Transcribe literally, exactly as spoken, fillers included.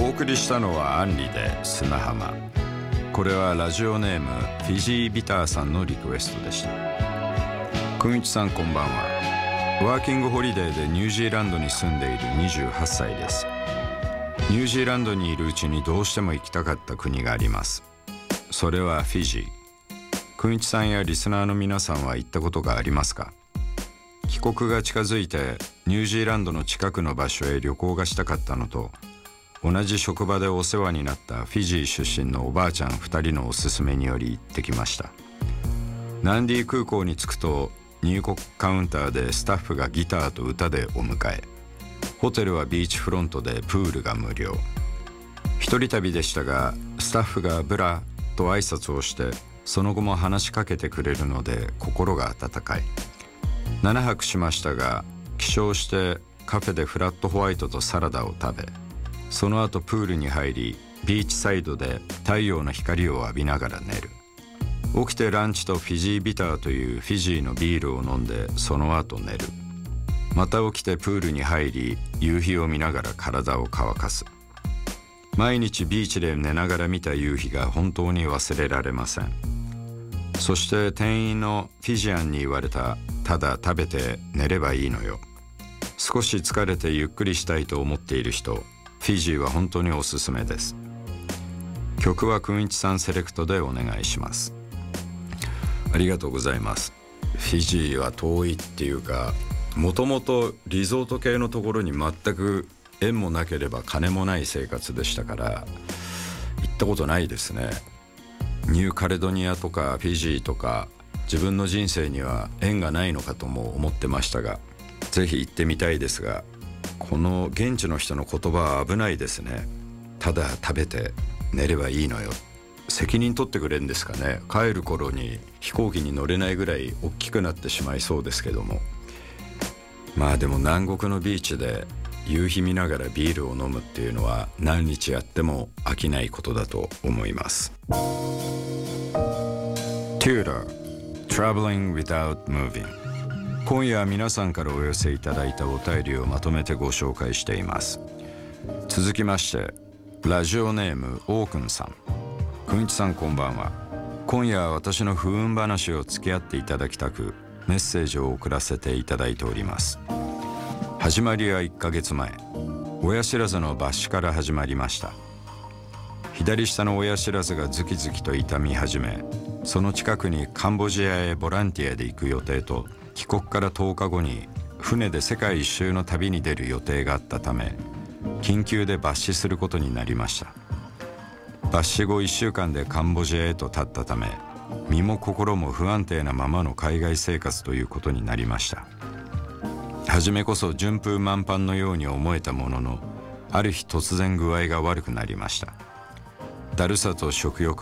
お送りしたのはアンリで砂浜。これはラジオネームフィジービターさんのリクエストでした。くんいちさんこんばんは。ワーキングホリデーでニュージーランドに住んでいるにじゅうはっさいです。ニュージーランドにいるうちにどうしても行きたかった国があります。それはフィジー。くんいちさんやリスナーの皆さんは行ったことがありますか？帰国が近づいてニュージーランドの近くの場所へ旅行がしたかったのと、同じ職場でお世話になったフィジー出身のおばあちゃんふたりのおすすめにより行ってきました。ナンディ空港に着くと入国カウンターでスタッフがギターと歌でお迎え、ホテルはビーチフロントでプールが無料。一人旅でしたが、スタッフがブラと挨拶をしてその後も話しかけてくれるので心が温かい。ななはくしましたが、起床してカフェでフラットホワイトとサラダを食べ、その後プールに入り、ビーチサイドで太陽の光を浴びながら寝る。起きてランチとフィジービターというフィジーのビールを飲んでその後寝る。また起きてプールに入り、夕日を見ながら体を乾かす。毎日ビーチで寝ながら見た夕日が本当に忘れられません。そして店員のフィジアンに言われた、ただ食べて寝ればいいのよ。少し疲れてゆっくりしたいと思っている人、フィジーは本当におすすめです。曲はくんいちさんセレクトでお願いします。ありがとうございます。フィジーは遠いっていうか、もともとリゾート系のところに全く縁もなければ金もない生活でしたから、行ったことないですね。ニューカレドニアとかフィジーとか、自分の人生には縁がないのかとも思ってましたが、ぜひ行ってみたいですが、この現地の人の言葉は危ないですね。ただ食べて寝ればいいのよ。責任取ってくれるんですかね。帰る頃に飛行機に乗れないぐらい大きくなってしまいそうですけども、まあでも南国のビーチで夕日見ながらビールを飲むっていうのは何日やっても飽きないことだと思います。 Tudor Traveling Without Moving。 今夜は皆さんからお寄せいただいたお便りをまとめてご紹介しています。続きまして、ラジオネームオーくんさん。くんいちさんこんばんは。今夜は私の不運話を付き合っていただきたく、メッセージを送らせていただいております。始まりはいっかげつまえ、親知らずの抜歯から始まりました。左下の親知らずがズキズキと痛み始め、その近くにカンボジアへボランティアで行く予定と、帰国からとおかごに船で世界一周の旅に出る予定があったため、緊急で抜歯することになりました。抜歯後いっしゅうかんでカンボジアへと立ったため、身も心も不安定なままの海外生活ということになりました。初めこそ順風満帆のように思えたものの、ある日突然具合が悪くなりました。だるさと食欲